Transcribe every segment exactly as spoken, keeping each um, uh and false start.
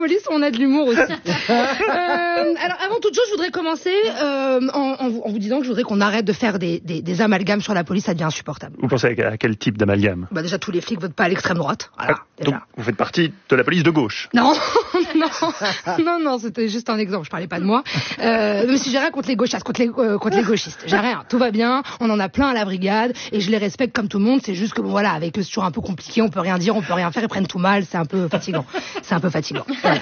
Police, on a de l'humour aussi. euh, alors, avant toute chose, je voudrais commencer euh, en, en, vous, en vous disant que je voudrais qu'on arrête de faire des, des, des amalgames sur la police, ça devient insupportable. Vous pensez à quel type d'amalgame? Bah déjà, tous les flics votent pas à l'extrême droite. Voilà, ah, donc, vous faites partie de la police de gauche? Non, non, non, non, c'était juste un exemple, je parlais pas de moi. Euh, mais si j'ai rien contre les gauchistes, contre les, euh, contre les gauchistes, j'ai rien, tout va bien, on en a plein à la brigade, et je les respecte comme tout le monde, c'est juste que bon voilà, avec eux c'est toujours un peu compliqué, on peut rien dire, on peut rien faire, ils prennent tout mal, c'est un peu fatigant. C'est un peu fatigant. Voilà.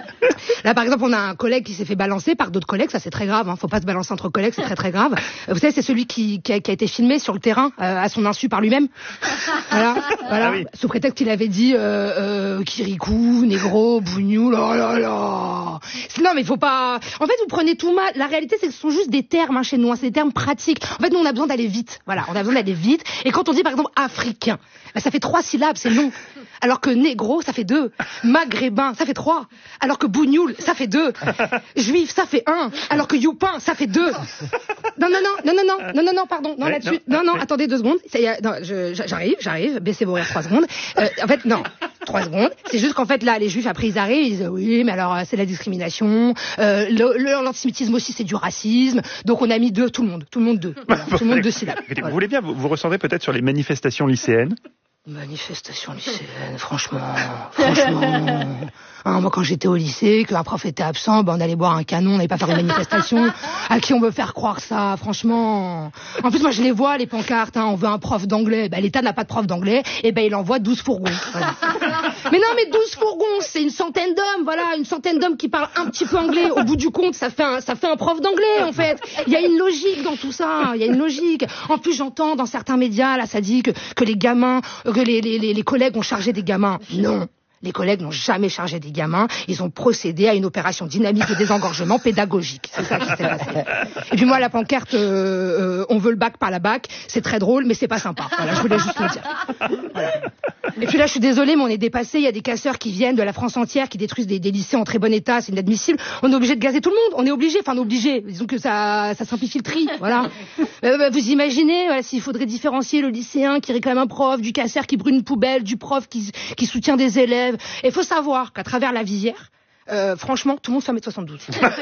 Là, par exemple, on a un collègue qui s'est fait balancer par d'autres collègues, ça c'est très grave, hein. Faut pas se balancer entre collègues, c'est très très grave. Vous savez, c'est celui qui, qui, a, qui a été filmé sur le terrain euh, à son insu par lui-même. Voilà, voilà. Ah oui. Sous prétexte qu'il avait dit euh, euh, Kirikou, négro, bougnoul, oh là là. Non, mais il faut pas. En fait, vous prenez tout mal. La réalité, c'est que ce sont juste des termes hein, chez nous, hein. C'est des termes pratiques. En fait, nous, on a besoin d'aller vite. Voilà, on a besoin d'aller vite. Et quand on dit, par exemple, africain, bah, ça fait trois syllabes, c'est long. Alors que négro, ça fait deux. Maghrébin, ça fait trois. Alors que bougnoul, ça fait deux. Juif, ça fait un. Alors que youpin, ça fait deux. Non, non, non, non, non, non, non, non, non, pardon. Non, là-dessus. Non, non, attendez deux secondes. Ça y est, non, je, j'arrive, j'arrive. Baissez vos rires trois secondes. Euh, en fait, non. Trois secondes. C'est juste qu'en fait, là, les juifs, après, ils arrivent, ils disent, oui, mais alors, c'est la discrimination. Euh, le, le, l'antisémitisme aussi, c'est du racisme. Donc, on a mis deux, tout le monde. Tout le monde deux. Voilà, tout le monde deux syllabes. Vous voilà. voulez bien, vous, vous ressentez peut-être sur les manifestations lycéennes? Manifestation lycéenne, franchement, franchement. Hein, moi, quand j'étais au lycée, qu'un prof était absent, ben, on allait boire un canon, on n'allait pas faire une manifestation. À qui on veut faire croire ça, franchement? En plus, moi, je les vois, les pancartes, hein, on veut un prof d'anglais. Ben, l'État n'a pas de prof d'anglais, et ben, il envoie douze fourgons. Voilà. Mais non, mais douze fourgons, c'est une centaine d'hommes, voilà, une centaine d'hommes qui parlent un petit peu anglais. Au bout du compte, ça fait un, ça fait un prof d'anglais, en fait. Il y a une logique dans tout ça, il y a une logique. En plus, j'entends dans certains médias, là, ça dit que, que les gamins, que les, les, les, les collègues ont chargé des gamins. Non. Les collègues n'ont jamais chargé des gamins. Ils ont procédé à une opération dynamique de désengorgement pédagogique. C'est ça qui s'est passé. Et puis moi, la pancarte, euh, euh, on veut le bac par la bac, c'est très drôle, mais c'est pas sympa. Voilà, je voulais juste le dire. Voilà. Et puis là, je suis désolée, mais on est dépassé. Il y a des casseurs qui viennent de la France entière, qui détruisent des, des lycées en très bon état. C'est inadmissible. On est obligé de gazer tout le monde. On est obligé. Enfin, on est obligé. Disons que ça, ça simplifie le tri. Voilà. Euh, vous imaginez, voilà, s'il faudrait différencier le lycéen qui réclame un prof, du casseur qui brûle une poubelle, du prof qui, qui soutient des élèves. Et il faut savoir qu'à travers la visière, Euh, franchement, tout le monde fait un mètre soixante-douze.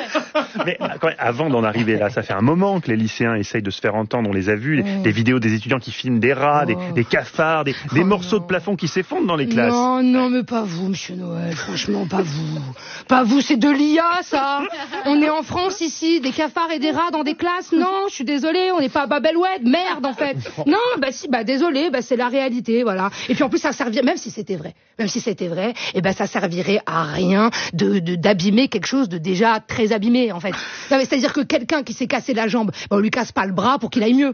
Mais quand même, avant d'en arriver là, ça fait un moment que les lycéens essayent de se faire entendre, on les a vus, mmh. des vidéos des étudiants qui filment des rats, oh. des, des cafards, des, des oh morceaux non. de plafond qui s'effondrent dans les classes. Non, non, mais pas vous, monsieur Noël, franchement, pas vous. Pas vous, c'est de l'I A, ça. On est en France ici, des cafards et des rats dans des classes. Non, je suis désolée, on n'est pas à Babel-Oued, merde, en fait. Non, bah si, bah désolé, bah c'est la réalité, voilà. Et puis en plus, ça servirait, même si c'était vrai, même si c'était vrai, et ben ça servirait à rien de De, d'abîmer quelque chose de déjà très abîmé, en fait. Non, mais c'est-à-dire que quelqu'un qui s'est cassé la jambe, ben, on lui casse pas le bras pour qu'il aille mieux.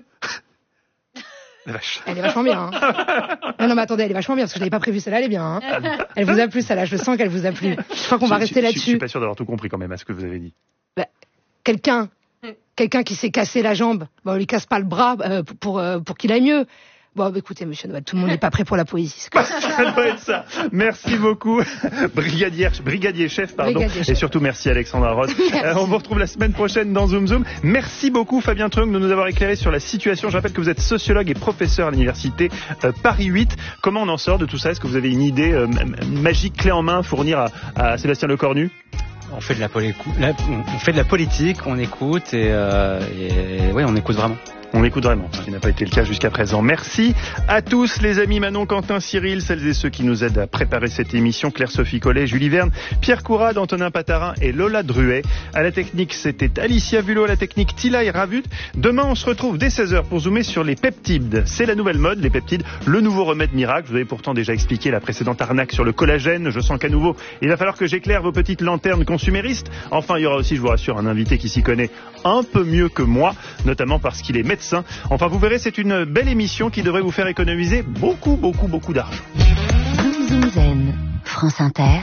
Vache. Elle est vachement bien, hein. Non, non, mais attendez, elle est vachement bien, parce que je n'avais pas prévu, celle-là, elle est bien, hein. Elle vous a plu, celle-là, je sens qu'elle vous a plu. Je crois qu'on va je, rester je, là-dessus. Je suis pas sûr d'avoir tout compris, quand même, à ce que vous avez dit. Ben, quelqu'un, quelqu'un qui s'est cassé la jambe, ben, on lui casse pas le bras euh, pour, euh, pour qu'il aille mieux. Bon, bah, écoutez, monsieur Noël, tout le monde n'est pas prêt pour la poésie. Ça doit être ça. Merci beaucoup, brigadier, brigadier chef, pardon. Brigadier chef. Et surtout, merci Alexandra Roth. Euh, on vous retrouve la semaine prochaine dans Zoom Zoom. Merci beaucoup, Fabien Trung, de nous avoir éclairé sur la situation. Je rappelle que vous êtes sociologue et professeur à l'université euh, Paris huit. Comment on en sort de tout ça? Est-ce que vous avez une idée euh, magique, clé en main, à fournir à, à Sébastien Lecornu? On fait de la, poli- on fait de la politique, on écoute et, euh, et ouais, on écoute vraiment. On écoute vraiment, ce qui n'a pas été le cas jusqu'à présent. Merci à tous les amis, Manon, Quentin, Cyril, celles et ceux qui nous aident à préparer cette émission, Claire-Sophie Collet, Julie Verne, Pierre Courade, Antonin Patarin et Lola Druet. À la technique, c'était Alicia Vulot, à la technique Tilaï Ravut. Demain, on se retrouve dès seize heures pour zoomer sur les peptides. C'est la nouvelle mode, les peptides, le nouveau remède miracle. Je vous avais pourtant déjà expliqué la précédente arnaque sur le collagène. Je sens qu'à nouveau, il va falloir que j'éclaire vos petites lanternes consuméristes. Enfin, il y aura aussi, je vous rassure, un invité qui s'y connaît un peu mieux que moi, notamment parce qu'il est médecin. Enfin, vous verrez, c'est une belle émission qui devrait vous faire économiser beaucoup, beaucoup, beaucoup d'argent. Zoom Zoom Zen, France Inter.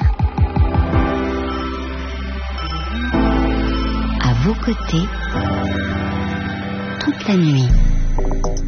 À vos côtés, toute la nuit.